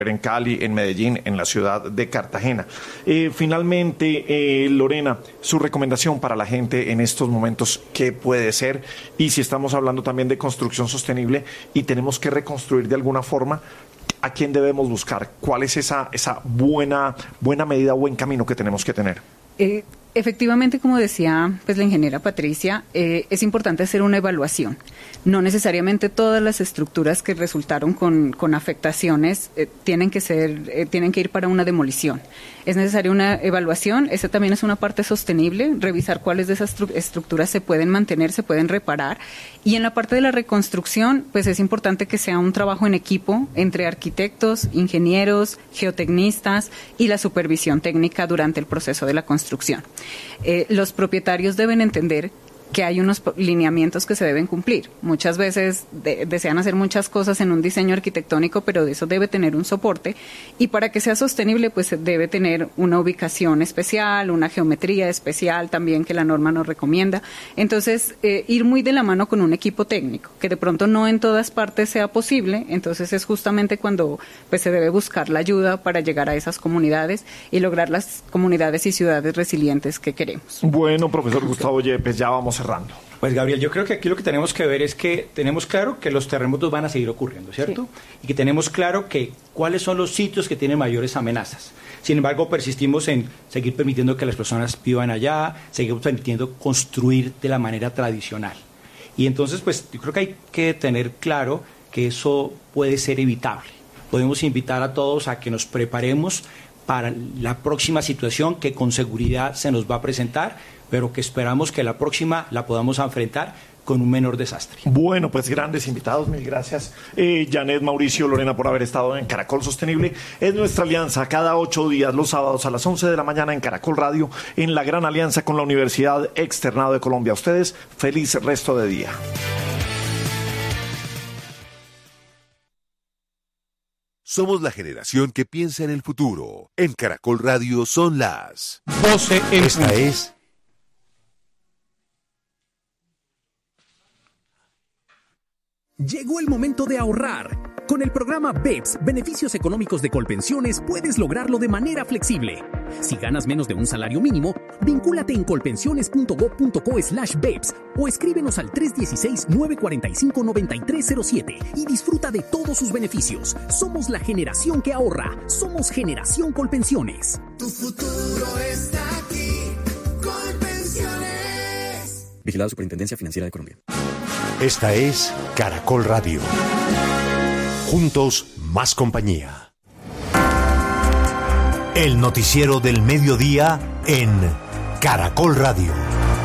en Cali, en Medellín, en la ciudad de Cartagena. Finalmente, Lorena, su recomendación para la gente en estos momentos, ¿qué puede ser? Y si estamos hablando también de construcción sostenible y tenemos que reconstruir de alguna forma, ¿a quién debemos buscar? ¿Cuál es esa buena medida, buen camino que tenemos que tener? Efectivamente, como decía pues la ingeniera Patricia, es importante hacer una evaluación. No necesariamente todas las estructuras que resultaron con afectaciones tienen que ir para una demolición. Es necesaria una evaluación. Esa también es una parte sostenible, revisar cuáles de esas estructuras se pueden mantener, se pueden reparar. Y en la parte de la reconstrucción, pues es importante que sea un trabajo en equipo entre arquitectos, ingenieros, geotecnistas y la supervisión técnica durante el proceso de la construcción. Los propietarios deben entender que hay unos lineamientos que se deben cumplir. Muchas veces desean hacer muchas cosas en un diseño arquitectónico, pero de eso debe tener un soporte, y para que sea sostenible pues debe tener una ubicación especial, una geometría especial también que la norma nos recomienda. Entonces, ir muy de la mano con un equipo técnico, que de pronto no en todas partes sea posible, entonces es justamente cuando pues se debe buscar la ayuda para llegar a esas comunidades y lograr las comunidades y ciudades resilientes que queremos. Bueno, profesor Gustavo Yepes, ya vamos cerrando. Pues Gabriel, yo creo que aquí lo que tenemos que ver es que tenemos claro que los terremotos van a seguir ocurriendo, ¿cierto? Sí. Y que tenemos claro que cuáles son los sitios que tienen mayores amenazas. Sin embargo, persistimos en seguir permitiendo que las personas vivan allá, seguimos permitiendo construir de la manera tradicional. Y entonces, pues yo creo que hay que tener claro que eso puede ser evitable. Podemos invitar a todos a que nos preparemos para la próxima situación que con seguridad se nos va a presentar, pero que esperamos que la próxima la podamos enfrentar con un menor desastre. Bueno, pues grandes invitados, mil gracias. Janet, Mauricio, Lorena, por haber estado en Caracol Sostenible. Es nuestra alianza cada 8 días, los sábados a las 11 de la mañana en Caracol Radio, en la gran alianza con la Universidad Externado de Colombia. A ustedes, feliz resto de día. Somos la generación que piensa en el futuro. En Caracol Radio son las 12 en Esta es... Llegó el momento de ahorrar. Con el programa BEPS, Beneficios Económicos de Colpensiones, puedes lograrlo de manera flexible. Si ganas menos de un salario mínimo, vincúlate en colpensiones.gov.co/BEPS o escríbenos al 316-945-9307 y disfruta de todos sus beneficios. Somos la generación que ahorra. Somos Generación Colpensiones. Tu futuro está aquí. Colpensiones. Vigilado Superintendencia Financiera de Colombia. Esta es Caracol Radio. Juntos, más compañía. El noticiero del mediodía en Caracol Radio.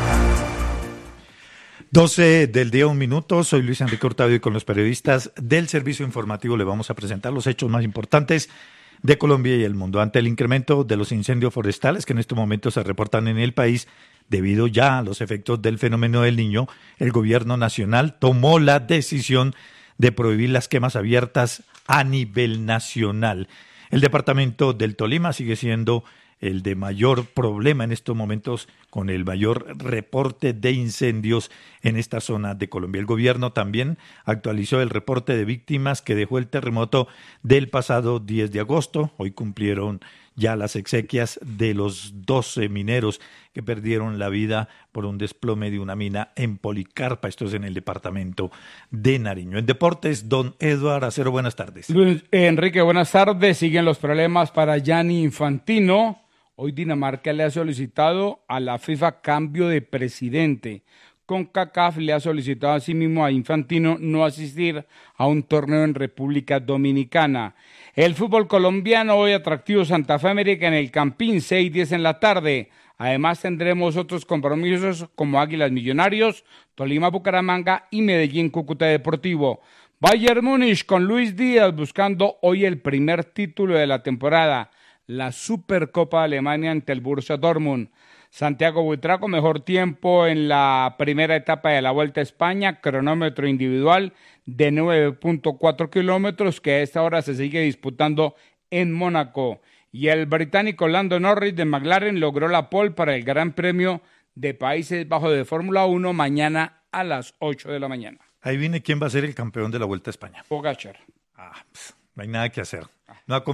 12 del día, 1 minuto. Soy Luis Enrique Hurtado y con los periodistas del servicio informativo le vamos a presentar los hechos más importantes de Colombia y el mundo. Ante el incremento de los incendios forestales que en estos momentos se reportan en el país, debido ya a los efectos del fenómeno del Niño, el gobierno nacional tomó la decisión de prohibir las quemas abiertas a nivel nacional. El departamento del Tolima sigue siendo el de mayor problema en estos momentos, con el mayor reporte de incendios en esta zona de Colombia. El gobierno también actualizó el reporte de víctimas que dejó el terremoto del pasado 10 de agosto. Hoy cumplieron ya las exequias de los 12 mineros que perdieron la vida por un desplome de una mina en Policarpa. Esto es en el departamento de Nariño. En deportes, don Eduard Acero, buenas tardes. Luis Enrique, buenas tardes. Siguen los problemas para Gianni Infantino. Hoy Dinamarca le ha solicitado a la FIFA cambio de presidente. CONCACAF le ha solicitado asimismo a Infantino no asistir a un torneo en República Dominicana. El fútbol colombiano, hoy atractivo Santa Fe América en el Campín, 6:10 en la tarde. Además tendremos otros compromisos como Águilas Millonarios, Tolima Bucaramanga y Medellín Cúcuta Deportivo. Bayern Múnich con Luis Díaz buscando hoy el primer título de la temporada, la Supercopa de Alemania ante el Borussia Dortmund. Santiago Buitrago, mejor tiempo en la primera etapa de la Vuelta a España, cronómetro individual de 9.4 kilómetros, que a esta hora se sigue disputando en Mónaco. Y el británico Lando Norris de McLaren logró la pole para el Gran Premio de Países Bajos de Fórmula 1 mañana a las 8 de la mañana. Ahí viene quién va a ser el campeón de la Vuelta a España. Pogačar. No hay nada que hacer. No ha